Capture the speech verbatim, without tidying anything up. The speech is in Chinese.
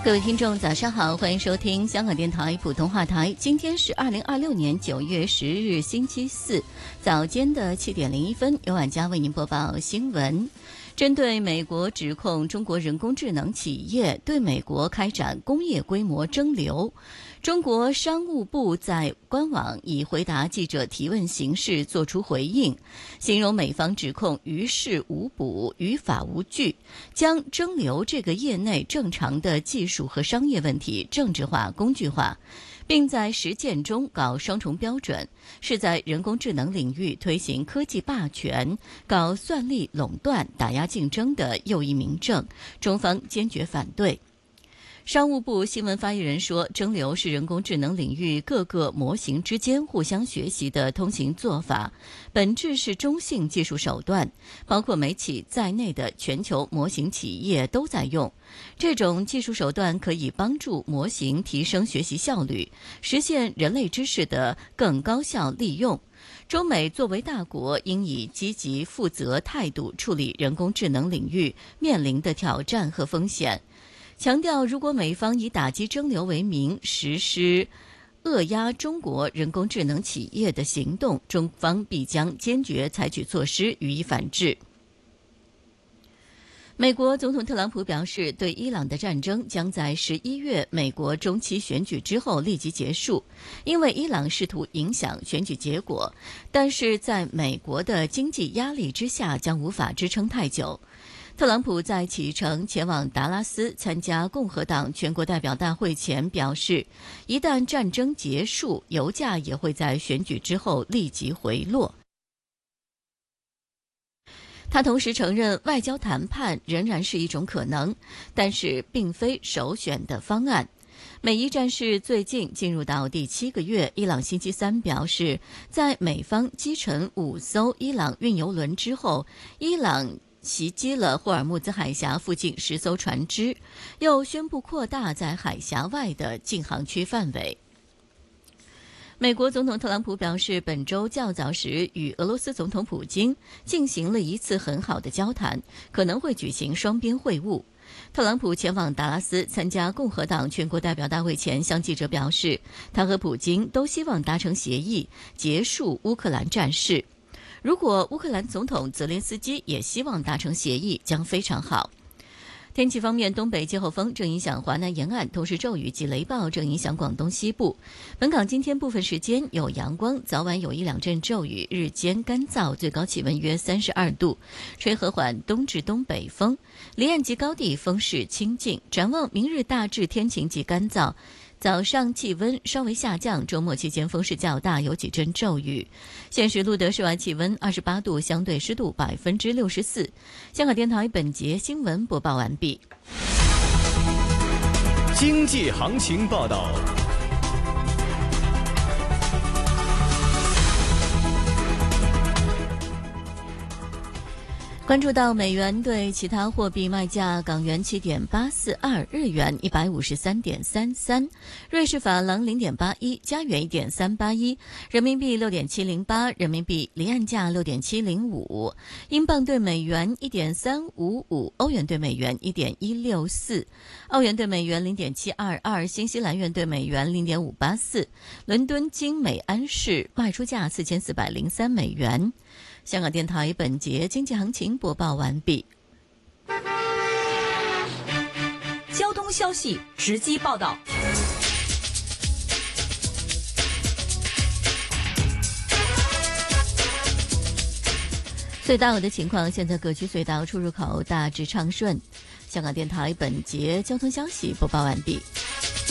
各位听众早上好，欢迎收听香港电台普通话台。今天是二零二六年九月十日星期四早间的七点零一分，由晚佳为您播报新闻。针对美国指控中国人工智能企业对美国开展工业规模蒸馏，中国商务部在官网以回答记者提问形式作出回应，形容美方指控于事无补、于法无据，将蒸馏这个业内正常的技术和商业问题政治化、工具化，并在实践中搞双重标准，是在人工智能领域推行科技霸权、搞算力垄断、打压竞争的又一明证，中方坚决反对。商务部新闻发言人说，蒸馏是人工智能领域各个模型之间互相学习的通行做法，本质是中性技术手段，包括美企在内的全球模型企业都在用。这种技术手段可以帮助模型提升学习效率，实现人类知识的更高效利用。中美作为大国，应以积极负责态度处理人工智能领域面临的挑战和风险。强调，如果美方以打击蒸馏为名实施扼压中国人工智能企业的行动，中方必将坚决采取措施予以反制。美国总统特朗普表示，对伊朗的战争将在十一月美国中期选举之后立即结束，因为伊朗试图影响选举结果，但是在美国的经济压力之下将无法支撑太久。特朗普在启程前往达拉斯参加共和党全国代表大会前表示，一旦战争结束，油价也会在选举之后立即回落。他同时承认，外交谈判仍然是一种可能，但是并非首选的方案。美伊战事最近进入到第七个月，伊朗星期三表示，在美方击沉五艘伊朗运油轮之后，伊朗袭击了霍尔木兹海峡附近十艘船只，又宣布扩大在海峡外的禁航区范围。美国总统特朗普表示，本周较早时与俄罗斯总统普京进行了一次很好的交谈，可能会举行双边会晤。特朗普前往达拉斯参加共和党全国代表大会前向记者表示，他和普京都希望达成协议，结束乌克兰战事。如果乌克兰总统泽连斯基也希望达成协议，将非常好。天气方面，东北季候风正影响华南沿岸，同时骤雨及雷暴正影响广东西部。本港今天部分时间有阳光，早晚有一两阵骤雨，日间干燥，最高气温约三十二度，吹和缓东至东北风，离岸及高地风势清劲。展望明日大致天晴及干燥，早上气温稍微下降，周末期间风势较大，有几阵骤雨。现时录得室外气温二十八度，相对湿度百分之六十四。香港电台本节新闻播报完毕。 经济行情报道。 关注到美元对其他货币卖价，港元七点八四二，日元一百五十三点三三，瑞士法郎零点八一，加元一点三八一，人民币六点七零八，人民币离岸价六点七零五，英镑对美元一点三五五，欧元对美元一点一六四，澳元对美元零点七二二，新西兰元对美元零点五八四，伦敦金美安士卖出价四千四百零三美元。香港电台本节经济行情播报完毕。 交通消息直击报道。 隧道的情况，现在各区隧道出入口大致畅顺。香港电台本节交通消息播报完毕。